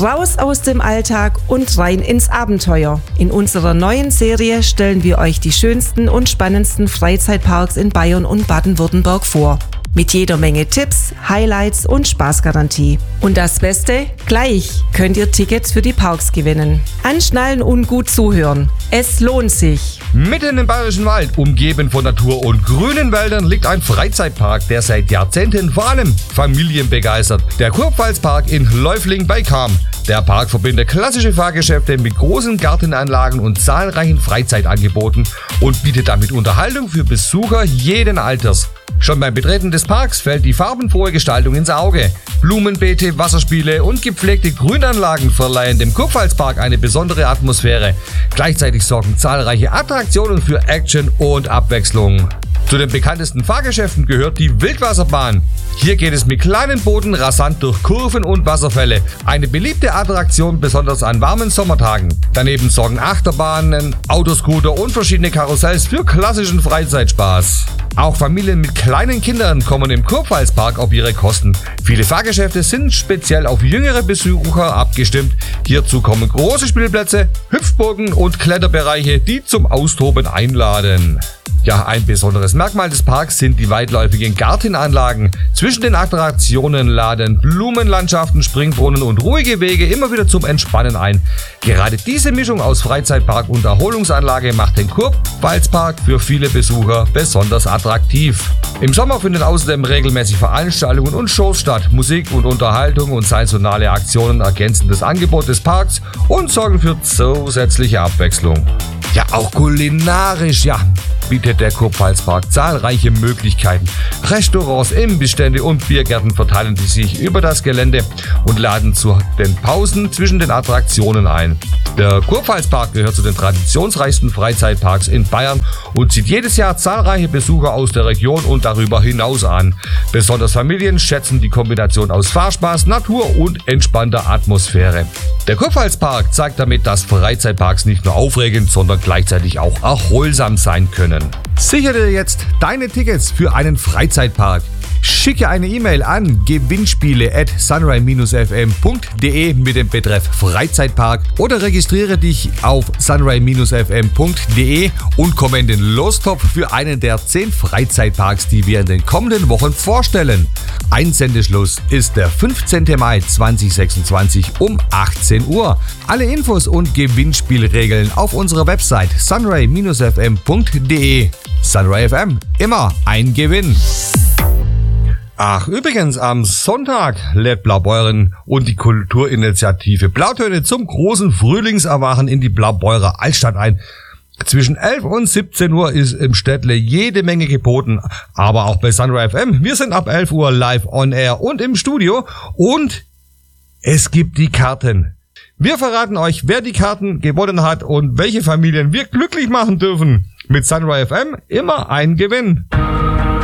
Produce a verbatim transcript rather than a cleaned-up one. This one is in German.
Raus aus dem Alltag und rein ins Abenteuer. In unserer neuen Serie stellen wir euch die schönsten und spannendsten Freizeitparks in Bayern und Baden-Württemberg vor. Mit jeder Menge Tipps, Highlights und Spaßgarantie. Und das Beste? Gleich könnt ihr Tickets für die Parks gewinnen. Anschnallen und gut zuhören. Es lohnt sich. Mitten im Bayerischen Wald, umgeben von Natur und grünen Wäldern, liegt ein Freizeitpark, der seit Jahrzehnten vor allem Familien begeistert. Der Kurpfalzpark in Läufling bei Cham. Der Park verbindet klassische Fahrgeschäfte mit großen Gartenanlagen und zahlreichen Freizeitangeboten und bietet damit Unterhaltung für Besucher jeden Alters. Schon beim Betreten des Parks fällt die farbenfrohe Gestaltung ins Auge. Blumenbeete, Wasserspiele und gepflegte Grünanlagen verleihen dem Kurpfalzpark eine besondere Atmosphäre. Gleichzeitig sorgen zahlreiche Attraktionen für Action und Abwechslung. Zu den bekanntesten Fahrgeschäften gehört die Wildwasserbahn. Hier geht es mit kleinen Booten rasant durch Kurven und Wasserfälle. Eine beliebte Attraktion besonders an warmen Sommertagen. Daneben sorgen Achterbahnen, Autoscooter und verschiedene Karussells für klassischen Freizeitspaß. Auch Familien mit kleinen Kindern kommen im Kurpfalzpark auf ihre Kosten. Viele Fahrgeschäfte sind speziell auf jüngere Besucher abgestimmt. Hierzu kommen große Spielplätze, Hüpfburgen und Kletterbereiche, die zum Austoben einladen. Ja, ein besonderes Merkmal des Parks sind die weitläufigen Gartenanlagen. Zwischen den Attraktionen laden Blumenlandschaften, Springbrunnen und ruhige Wege immer wieder zum Entspannen ein. Gerade diese Mischung aus Freizeitpark und Erholungsanlage macht den Kurpfalzpark für viele Besucher besonders attraktiv. Im Sommer finden außerdem regelmäßig Veranstaltungen und Shows statt. Musik und Unterhaltung und saisonale Aktionen ergänzen das Angebot des Parks und sorgen für zusätzliche Abwechslung. Ja, auch kulinarisch, ja, bietet der Kurpfalzpark zahlreiche Möglichkeiten. Restaurants, Imbissstände und Biergärten verteilen sich über das Gelände und laden zu den Pausen zwischen den Attraktionen ein. Der Kurpfalzpark gehört zu den traditionsreichsten Freizeitparks in Bayern und zieht jedes Jahr zahlreiche Besucher aus der Region und darüber hinaus an. Besonders Familien schätzen die Kombination aus Fahrspaß, Natur und entspannter Atmosphäre. Der Kurpfalzpark zeigt damit, dass Freizeitparks nicht nur aufregend, sondern gleichzeitig auch erholsam sein können. Sichere dir jetzt deine Tickets für einen Freizeitpark. Schicke eine E-Mail an gewinnspiele at sunray dash f m punkt d e mit dem Betreff Freizeitpark oder registriere dich auf sunray dash f m punkt d e und komm in den Lostopf für einen der zehn Freizeitparks, die wir in den kommenden Wochen vorstellen. Einsendeschluss ist der fünfzehnten Mai zweitausendsechsundzwanzig um achtzehn Uhr. Alle Infos und Gewinnspielregeln auf unserer Website sunray dash f m punkt d e. Sunray F M, immer ein Gewinn. Ach, übrigens, am Sonntag lädt Blaubeuren und die Kulturinitiative Blautöne zum großen Frühlingserwachen in die Blaubeurer Altstadt ein. Zwischen elf und siebzehn Uhr ist im Städtle jede Menge geboten, aber auch bei Sunray F M. Wir sind ab elf Uhr live on air und im Studio und es gibt die Karten. Wir verraten euch, wer die Karten gewonnen hat und welche Familien wir glücklich machen dürfen. Mit Sunray F M immer ein Gewinn.